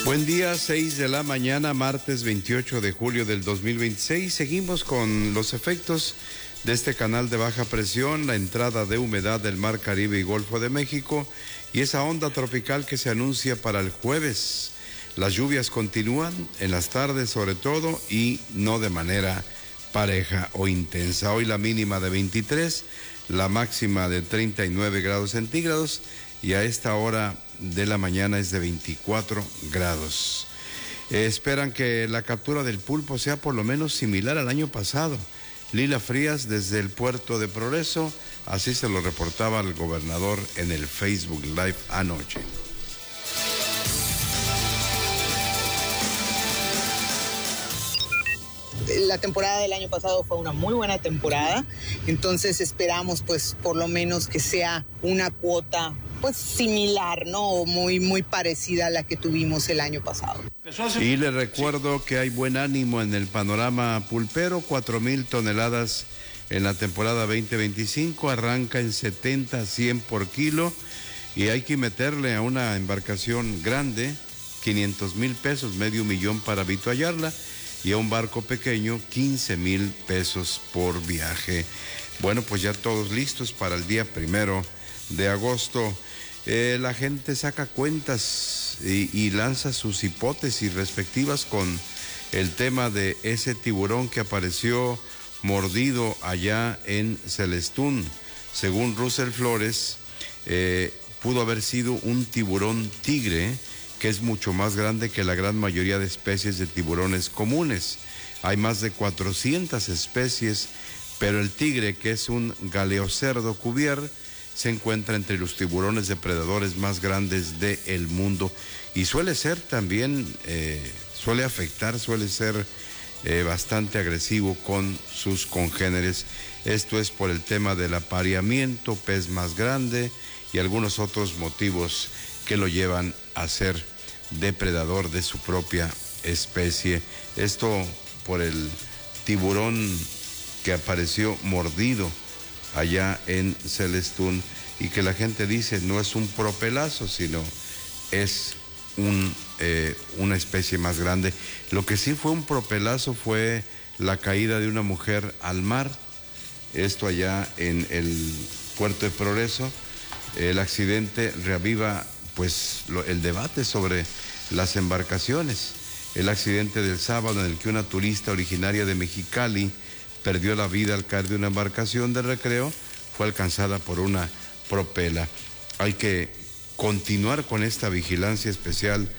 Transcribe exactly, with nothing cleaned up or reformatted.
Buen día, seis de la mañana, martes veintiocho de julio del dos mil veintiséis. Seguimos con los efectos de este canal de baja presión, la entrada de humedad del Mar Caribe y Golfo de México y esa onda tropical que se anuncia para el jueves. Las lluvias continúan en las tardes sobre todo y no de manera pareja o intensa. Hoy la mínima de veintitrés, la máxima de treinta y nueve grados centígrados y a esta hora de la mañana es de veinticuatro grados. Eh, esperan que la captura del pulpo sea por lo menos similar al año pasado. Lila Frías desde el puerto de Progreso, así se lo reportaba el gobernador en el Facebook Live anoche. La temporada del año pasado fue una muy buena temporada, entonces esperamos pues por lo menos que sea una cuota pues similar, ¿no? O muy, muy parecida a la que tuvimos el año pasado. Y le recuerdo que hay buen ánimo en el panorama pulpero, cuatro mil toneladas en la temporada veinte veinticinco, arranca en setenta a cien por kilo y hay que meterle a una embarcación grande quinientos mil pesos, medio millón para avituallarla, y a un barco pequeño quince mil pesos por viaje. Bueno, pues ya todos listos para el día primero de agosto. Eh, la gente saca cuentas y, y lanza sus hipótesis respectivas con el tema de ese tiburón que apareció mordido allá en Celestún. Según Russell Flores, eh, pudo haber sido un tiburón tigre, que es mucho más grande que la gran mayoría de especies de tiburones comunes. Hay más de cuatrocientas especies, pero el tigre, que es un galeocerdo cuvier, se encuentra entre los tiburones depredadores más grandes del mundo y suele ser también, eh, suele afectar, suele ser eh, bastante agresivo con sus congéneres. Esto es por el tema del apareamiento, pez más grande y algunos otros motivos que lo llevan a ser depredador de su propia especie. Esto por el tiburón que apareció mordido allá en Celestún y que la gente dice no es un propelazo, sino es un, eh, una especie más grande. Lo que sí fue un propelazo fue la caída de una mujer al mar, esto allá en el puerto de Progreso. El accidente reaviva pues lo, el debate sobre las embarcaciones. El accidente del sábado en el que una turista originaria de Mexicali perdió la vida al caer de una embarcación de recreo fue alcanzada por una propela. Hay que continuar con esta vigilancia especial